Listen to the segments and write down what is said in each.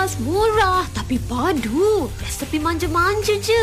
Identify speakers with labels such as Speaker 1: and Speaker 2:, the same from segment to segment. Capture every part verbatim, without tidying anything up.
Speaker 1: ringkas, murah tapi padu. Resepi manja-manja je.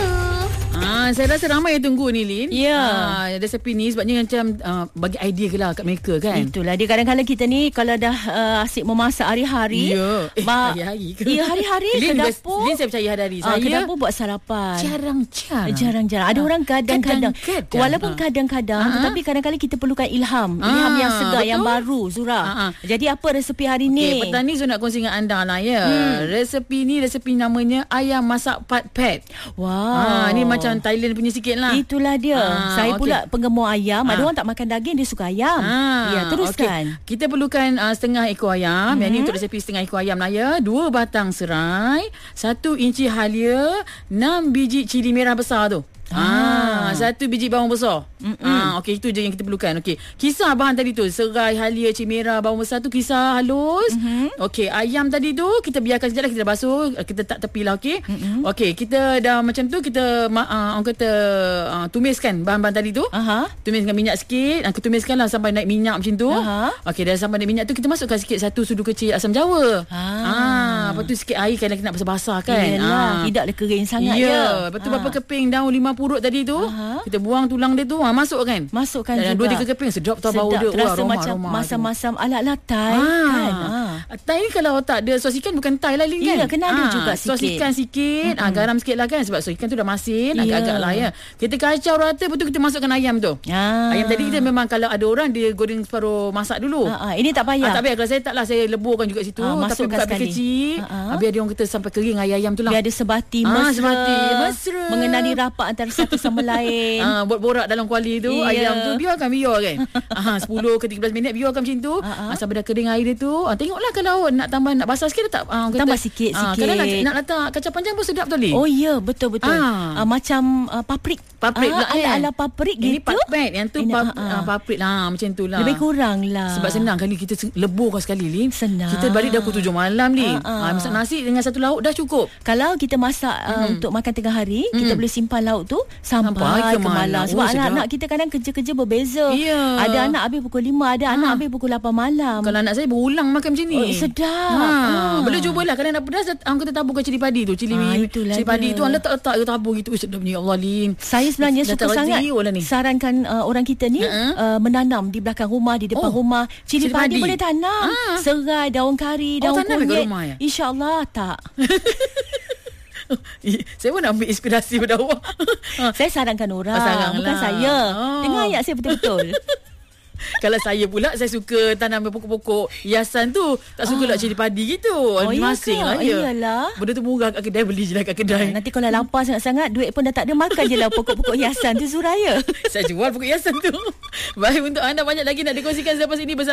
Speaker 2: Ah, saya rasa ramai yang tunggu ni, Lin.
Speaker 3: Ya.
Speaker 2: Ah, resepi ni sebabnya macam uh, bagi idea ke lah kat mereka kan.
Speaker 3: Itulah dia, kadang-kadang kita ni kalau dah uh, asyik memasak hari-hari.
Speaker 2: Ya. Eh,
Speaker 3: ma-
Speaker 2: hari-hari ke?
Speaker 3: Ya, hari-hari ke
Speaker 2: Lin,
Speaker 3: dapur.
Speaker 2: Lin saya percaya hari-hari.
Speaker 3: Ah,
Speaker 2: Saya
Speaker 3: ke dapur buat sarapan.
Speaker 2: Jarang-jarang.
Speaker 3: Jarang-jarang. Ada
Speaker 2: Ah,
Speaker 3: orang kadang-kadang.
Speaker 2: kadang-kadang.
Speaker 3: Walaupun
Speaker 2: Ah.
Speaker 3: kadang-kadang,
Speaker 2: Ah.
Speaker 3: tetapi kadang-kadang kita perlukan ilham.
Speaker 2: Ah,
Speaker 3: Ilham yang segar,
Speaker 2: betul.
Speaker 3: yang baru, Zura.
Speaker 2: Ah, ah.
Speaker 3: Jadi apa resepi hari ni?
Speaker 2: Okay, petang ni saya nak kongsi dengan anda lah ya. Hmm. Resepi ni, resepi namanya ayam masak pat pat.
Speaker 3: Wow.
Speaker 2: Ah, ni macam Thailand punya sikit lah.
Speaker 3: Itulah dia.
Speaker 2: Ah,
Speaker 3: Saya
Speaker 2: okey.
Speaker 3: pula penggemar ayam. Ada
Speaker 2: Ah.
Speaker 3: orang tak makan daging, dia suka ayam.
Speaker 2: Ah,
Speaker 3: Ya, teruskan.
Speaker 2: Okay. Kita perlukan uh, setengah ekor ayam. Mm-hmm. Yang ni untuk resepi setengah ekor ayam lah ya. Dua batang serai, satu inci halia, enam biji cili merah besar tu. Ah,
Speaker 3: Ah.
Speaker 2: satu biji bawang besar.
Speaker 3: Mm-mm.
Speaker 2: Ah, okey, itu je yang kita perlukan. Okey. Kisar bahan tadi tu, serai, halia, cili merah, bawang besar tu kisar halus. Mm-hmm. Okey, ayam tadi tu kita biarkan sekejap lah, kita dah basuh, kita tak tepi lah, okey. Mm-hmm. Okey, kita dah macam tu kita uh, orang kata uh, tumiskan bahan-bahan tadi tu.
Speaker 3: Aha.
Speaker 2: Tumis dengan minyak sikit. Ah, kita tumiskanlah sampai naik minyak macam tu.
Speaker 3: Aha.
Speaker 2: Okey, dah sampai naik minyak tu kita masukkan sikit satu sudu kecil asam jawa.
Speaker 3: Ah.
Speaker 2: Ah, lepas tu sikit air kan kita nak basah-basah kan.
Speaker 3: Yelah, tidaklah kering sangat
Speaker 2: ya.
Speaker 3: ya.
Speaker 2: Lepas tu
Speaker 3: Ah.
Speaker 2: berapa keping daun lima purut tadi tu,
Speaker 3: Aha.
Speaker 2: kita buang tulang dia tu, ah, masukkan.
Speaker 3: Masukkan
Speaker 2: Dan
Speaker 3: juga.
Speaker 2: dua tiga keping sedap tau bau dia.
Speaker 3: Terasa
Speaker 2: Wah,
Speaker 3: macam
Speaker 2: aroma-aroma
Speaker 3: masam-masam ala-ala Thai
Speaker 2: Ah.
Speaker 3: kan. Ah.
Speaker 2: Thai ni kalau tak ada sos ikan bukan Thai lah, Lin, kan?
Speaker 3: Ya, kena ada
Speaker 2: Ah,
Speaker 3: juga
Speaker 2: sos
Speaker 3: sikit.
Speaker 2: ikan sikit, ah, garam sikit lah kan, sebab sos ikan tu dah masin,
Speaker 3: Ya.
Speaker 2: agak-agak lah ya. Kita kacau rata, betul kita masukkan ayam tu.
Speaker 3: Ah.
Speaker 2: Ayam tadi kita memang kalau ada orang dia goreng separuh masak dulu.
Speaker 3: Ah, ah. Ini tak payah.
Speaker 2: Ah, tak payah. Kalau saya tak lah, saya leburkan juga situ.
Speaker 3: Ah,
Speaker 2: tapi
Speaker 3: masukkan
Speaker 2: buka api
Speaker 3: sekali.
Speaker 2: kecil.
Speaker 3: Ah, ah.
Speaker 2: Habis ada orang kata sampai kering ayam tu lah.
Speaker 3: Biar ada sebati
Speaker 2: Ah,
Speaker 3: mesra.
Speaker 2: sebati mesra.
Speaker 3: Mengenali rapat antara satu sama lain.
Speaker 2: Ah, buat borak dalam kuali tu,
Speaker 3: Ya.
Speaker 2: ayam tu biarkan biarkan. ah, sepuluh ke tiga belas minit biarkan macam tu.
Speaker 3: Ah, ah.
Speaker 2: Ah, sampai dah kering air dia tu. Ah, tengoklah kalau nak tambah, nak basah sikit tak. Ah, orang
Speaker 3: Tambah
Speaker 2: kata,
Speaker 3: sikit,
Speaker 2: ah,
Speaker 3: sikit.
Speaker 2: Kadang nak, nak letak kacang panjang pun sedap tu, Lin.
Speaker 3: Oh ya, betul-betul.
Speaker 2: Ah.
Speaker 3: Ah, macam uh, paprik.
Speaker 2: Paprik
Speaker 3: ah,
Speaker 2: pula kan.
Speaker 3: Ala-ala paprik
Speaker 2: Ini
Speaker 3: gitu.
Speaker 2: paprik, yang tu
Speaker 3: Ini,
Speaker 2: pap,
Speaker 3: ah, ah.
Speaker 2: ah, paprik lah, macam tu lah.
Speaker 3: Lebih kurang lah.
Speaker 2: Sebab senang kali kita se- leburkan sekali, Lin.
Speaker 3: Senang.
Speaker 2: Kita balik dah pukul tujuh malam, Lin.
Speaker 3: Ah, ah.
Speaker 2: Ah, masak nasi dengan satu lauk dah cukup.
Speaker 3: Kalau kita masak uh, untuk makan tengah hari, kita boleh simpan lauk tu sampai,
Speaker 2: Sampai ke
Speaker 3: ke malam.
Speaker 2: malam.
Speaker 3: Sebab
Speaker 2: Oh, sedap.
Speaker 3: anak-anak kita kadang kerja-kerja berbeza.
Speaker 2: Ya.
Speaker 3: Ada anak habis pukul lima, ada anak habis pukul lapan malam.
Speaker 2: Kalau anak saya berulang makan macam ni.
Speaker 3: Oh, sedap.
Speaker 2: Ha,
Speaker 3: Ah.
Speaker 2: boleh cubalah. Kalau nak pedas, orang kata taburkan cili padi tu. Cili,
Speaker 3: Ah, itulah
Speaker 2: cili padi
Speaker 3: dia.
Speaker 2: tu, orang letak-letak ke tabur gitu. Ui, sedapnya, ya Allah, Lin.
Speaker 3: Saya sebenarnya
Speaker 2: Dah
Speaker 3: suka
Speaker 2: tak
Speaker 3: sangat
Speaker 2: zero lah ni.
Speaker 3: sarankan uh, orang kita ni
Speaker 2: Uh-uh.
Speaker 3: uh, menanam di belakang rumah, di depan
Speaker 2: Oh,
Speaker 3: rumah. Cili,
Speaker 2: cili
Speaker 3: padi,
Speaker 2: padi.
Speaker 3: boleh tanam.
Speaker 2: Ah.
Speaker 3: Serai, daun kari,
Speaker 2: Oh,
Speaker 3: daun
Speaker 2: tanam dekat
Speaker 3: kunyit.
Speaker 2: rumah ya?
Speaker 3: InsyaAllah tak.
Speaker 2: Saya pun nak ambil inspirasi pada awak. Ha,
Speaker 3: Saya sarankan orang,
Speaker 2: Oh, saranlah.
Speaker 3: bukan saya.
Speaker 2: Oh.
Speaker 3: Dengar ayat saya betul-betul.
Speaker 2: Kalau saya pula, saya suka tanam pokok-pokok hiasan tu. Tak suka lah cili padi gitu.
Speaker 3: Oh, iya
Speaker 2: Masing
Speaker 3: ke?
Speaker 2: lah ya.
Speaker 3: Iyalah.
Speaker 2: Benda tu murah kat kedai, beli je lah kat kedai.
Speaker 3: Nanti kalau lapar sangat-sangat, duit pun dah tak ada, makan je lah pokok-pokok hiasan tu, Suraya.
Speaker 2: Saya jual pokok hiasan tu. Baik, untuk anda banyak lagi nak dikongsikan selepas ini bersama